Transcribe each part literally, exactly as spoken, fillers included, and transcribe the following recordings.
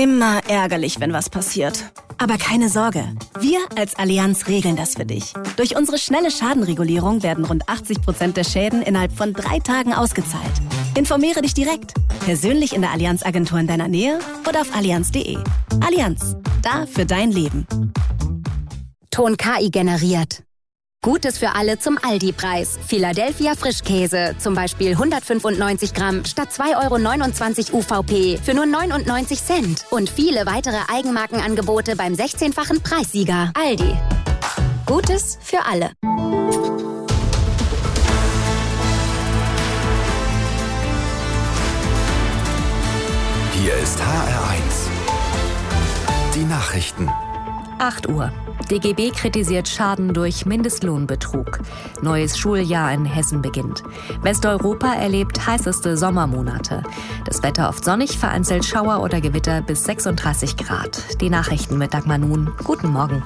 Immer ärgerlich, wenn was passiert. Aber keine Sorge, wir als Allianz regeln das für dich. Durch unsere schnelle Schadenregulierung werden rund achtzig Prozent der Schäden innerhalb von drei Tagen ausgezahlt. Informiere dich direkt, persönlich in der Allianz-Agentur in deiner Nähe oder auf allianz punkt de. Allianz, da für dein Leben. Ton K I generiert. Gutes für alle zum Aldi-Preis. Philadelphia Frischkäse, zum Beispiel hundertfünfundneunzig Gramm statt zwei Euro neunundzwanzig U V P für nur neunundneunzig Cent. Und viele weitere Eigenmarkenangebote beim sechzehnfachen Preissieger. Aldi. Gutes für alle. Hier ist H R eins. Die Nachrichten. acht Uhr. D G B kritisiert Schaden durch Mindestlohnbetrug. Neues Schuljahr in Hessen beginnt. Westeuropa erlebt heißeste Sommermonate. Das Wetter oft sonnig, vereinzelt Schauer oder Gewitter bis sechsunddreißig Grad. Die Nachrichten mit Dagmar Nun. Guten Morgen.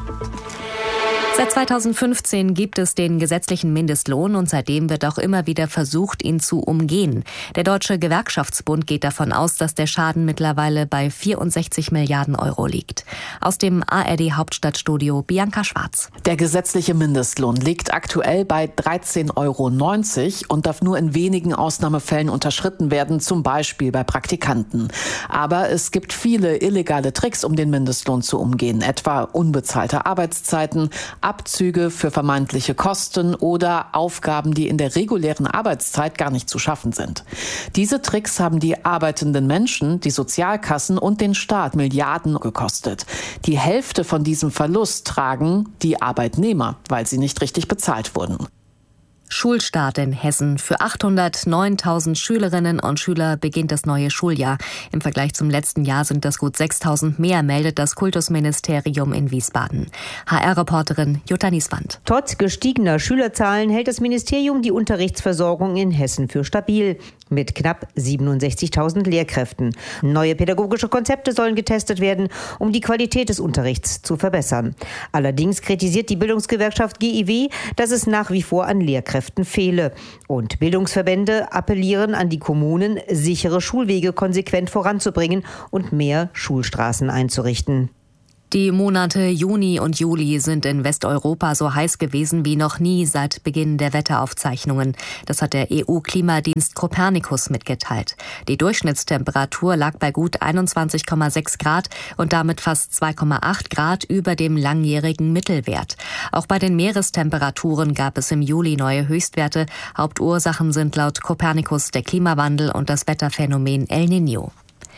Seit zweitausendfünfzehn gibt es den gesetzlichen Mindestlohn und seitdem wird auch immer wieder versucht, ihn zu umgehen. Der Deutsche Gewerkschaftsbund geht davon aus, dass der Schaden mittlerweile bei vierundsechzig Milliarden Euro liegt. Aus dem A R D-Hauptstadtstudio Bianca Schwarz. Der gesetzliche Mindestlohn liegt aktuell bei dreizehn Euro neunzig und darf nur in wenigen Ausnahmefällen unterschritten werden, zum Beispiel bei Praktikanten. Aber es gibt viele illegale Tricks, um den Mindestlohn zu umgehen, etwa unbezahlte Arbeitszeiten, Abzüge für vermeintliche Kosten oder Aufgaben, die in der regulären Arbeitszeit gar nicht zu schaffen sind. Diese Tricks haben die arbeitenden Menschen, die Sozialkassen und den Staat Milliarden gekostet. Die Hälfte von diesem Verlust tragen die Arbeitnehmer, weil sie nicht richtig bezahlt wurden. Schulstart in Hessen. Für achthundertneuntausend Schülerinnen und Schüler beginnt das neue Schuljahr. Im Vergleich zum letzten Jahr sind das gut sechstausend mehr, meldet das Kultusministerium in Wiesbaden. H R-Reporterin Jutta Nieswand. Trotz gestiegener Schülerzahlen hält das Ministerium die Unterrichtsversorgung in Hessen für stabil. Mit knapp siebenundsechzigtausend Lehrkräften. Neue pädagogische Konzepte sollen getestet werden, um die Qualität des Unterrichts zu verbessern. Allerdings kritisiert die Bildungsgewerkschaft G I W, dass es nach wie vor an Lehrkräften fehle. Und Bildungsverbände appellieren an die Kommunen, sichere Schulwege konsequent voranzubringen und mehr Schulstraßen einzurichten. Die Monate Juni und Juli sind in Westeuropa so heiß gewesen wie noch nie seit Beginn der Wetteraufzeichnungen. Das hat der E U-Klimadienst Copernicus mitgeteilt. Die Durchschnittstemperatur lag bei gut einundzwanzig Komma sechs Grad und damit fast zwei Komma acht Grad über dem langjährigen Mittelwert. Auch bei den Meerestemperaturen gab es im Juli neue Höchstwerte. Hauptursachen sind laut Copernicus der Klimawandel und das Wetterphänomen El Niño.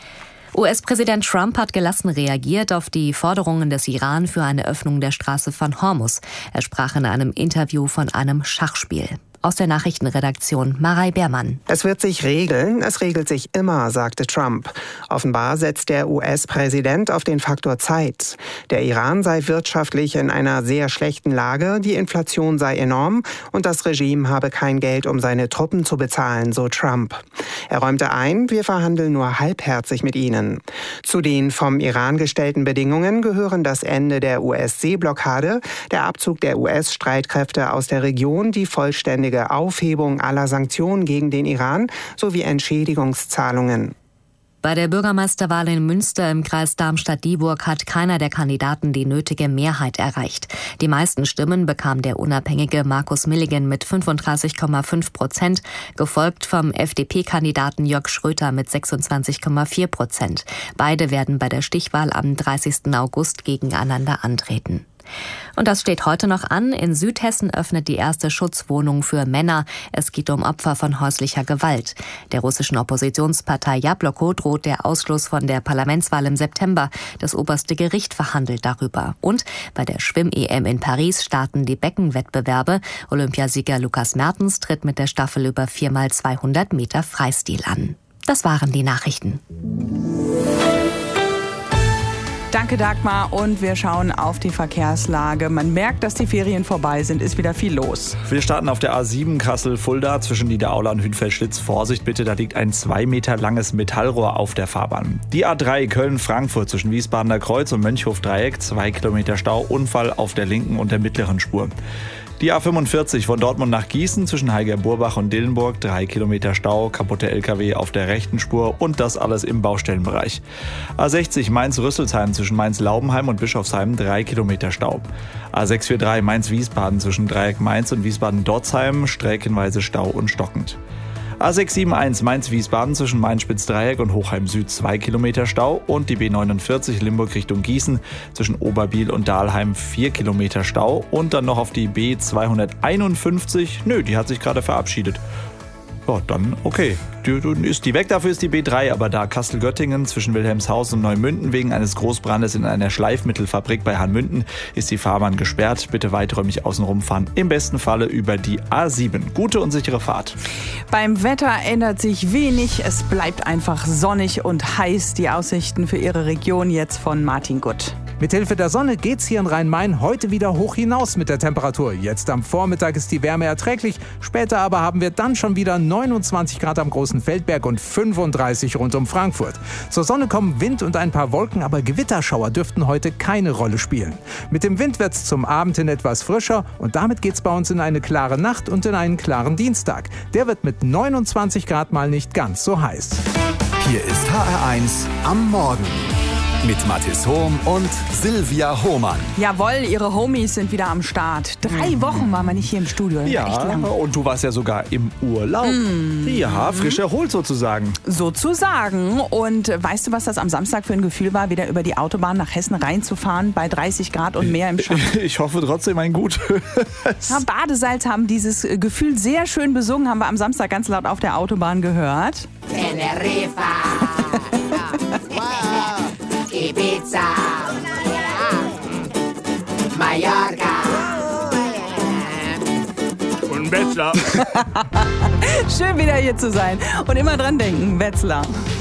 U S-Präsident Trump hat gelassen reagiert auf die Forderungen des Iran für eine Öffnung der Straße von Hormuz. Er sprach in einem Interview von einem Schachspiel. Aus der Nachrichtenredaktion Marei Beermann. Es wird sich regeln, es regelt sich immer, sagte Trump. Offenbar setzt der U S-Präsident auf den Faktor Zeit. Der Iran sei wirtschaftlich in einer sehr schlechten Lage, die Inflation sei enorm und das Regime habe kein Geld, um seine Truppen zu bezahlen, so Trump. Er räumte ein, wir verhandeln nur halbherzig mit ihnen. Zu den vom Iran gestellten Bedingungen gehören das Ende der U S-Seeblockade, der Abzug der U S-Streitkräfte aus der Region, die vollständige Aufhebung aller Sanktionen gegen den Iran sowie Entschädigungszahlungen. Bei der Bürgermeisterwahl in Münster im Kreis Darmstadt-Dieburg hat keiner der Kandidaten die nötige Mehrheit erreicht. Die meisten Stimmen bekam der unabhängige Markus Milligan mit fünfunddreißig Komma fünf Prozent, gefolgt vom F D P-Kandidaten Jörg Schröter mit sechsundzwanzig Komma vier Prozent. Beide werden bei der Stichwahl am dreißigsten August gegeneinander antreten. Und das steht heute noch an. In Südhessen öffnet die erste Schutzwohnung für Männer. Es geht um Opfer von häuslicher Gewalt. Der russischen Oppositionspartei Jabloko droht der Ausschluss von der Parlamentswahl im September. Das oberste Gericht verhandelt darüber. Und bei der Schwimm-E M in Paris starten die Beckenwettbewerbe. Olympiasieger Lukas Mertens tritt mit der Staffel über vier mal zweihundert Meter Freistil an. Das waren die Nachrichten. Danke, Dagmar. Und wir schauen auf die Verkehrslage. Man merkt, dass die Ferien vorbei sind, ist wieder viel los. Wir starten auf der A sieben Kassel-Fulda zwischen Niederaula und Hünfeld-Schlitz. Vorsicht bitte, da liegt ein zwei Meter langes Metallrohr auf der Fahrbahn. Die A drei Köln-Frankfurt zwischen Wiesbadener Kreuz und Mönchhof-Dreieck. Zwei Kilometer Stau, Unfall auf der linken und der mittleren Spur. Die A fünfundvierzig von Dortmund nach Gießen zwischen Heiger-Burbach und Dillenburg, drei Kilometer Stau, kaputte L K W auf der rechten Spur und das alles im Baustellenbereich. A sechzig Mainz-Rüsselsheim zwischen Mainz-Laubenheim und Bischofsheim, drei Kilometer Stau. A sechshundertdreiundvierzig Mainz-Wiesbaden zwischen Dreieck Mainz und Wiesbaden-Dotzheim, streckenweise Stau und stockend. A sechshunderteinundsiebzig Mainz-Wiesbaden zwischen Mainz-Spitzdreieck und Hochheim Süd, zwei Kilometer Stau und die B neunundvierzig Limburg Richtung Gießen zwischen Oberbiel und Dahlheim, vier Kilometer Stau und dann noch auf die B zweihunderteinundfünfzig. Nö, die hat sich gerade verabschiedet. Ja, dann okay. Dann ist die weg, dafür ist die B drei, aber da Kassel-Göttingen zwischen Wilhelmshausen und Neumünden wegen eines Großbrandes in einer Schleifmittelfabrik bei Hanmünden ist die Fahrbahn gesperrt. Bitte weiträumig außenrum fahren, im besten Falle über die A sieben. Gute und sichere Fahrt. Beim Wetter ändert sich wenig, es bleibt einfach sonnig und heiß. Die Aussichten für Ihre Region jetzt von Martin Gutt. Mithilfe der Sonne geht's hier in Rhein-Main heute wieder hoch hinaus mit der Temperatur. Jetzt am Vormittag ist die Wärme erträglich, später aber haben wir dann schon wieder neunundzwanzig Grad am Großen Feldberg und fünfunddreißig rund um Frankfurt. Zur Sonne kommen Wind und ein paar Wolken, aber Gewitterschauer dürften heute keine Rolle spielen. Mit dem Wind wird's zum Abend hin etwas frischer und damit geht's bei uns in eine klare Nacht und in einen klaren Dienstag. Der wird mit neunundzwanzig Grad mal nicht ganz so heiß. Hier ist H R eins am Morgen. Mit Mathis Hohm und Silvia Hohmann. Jawohl, ihre Homies sind wieder am Start. Drei Wochen waren wir nicht hier im Studio. Ja, echt lang. Und du warst ja sogar im Urlaub. Mm. Ja, frisch erholt sozusagen. Sozusagen. Und weißt du, was das am Samstag für ein Gefühl war, wieder über die Autobahn nach Hessen reinzufahren bei dreißig Grad und mehr im Schatten? Ich hoffe trotzdem ein gutes. Ja, Badesalz haben dieses Gefühl sehr schön besungen, haben wir am Samstag ganz laut auf der Autobahn gehört. Teneriffa. Ibiza, Mallorca und Wetzlar. Schön wieder hier zu sein und immer dran denken, Wetzlar.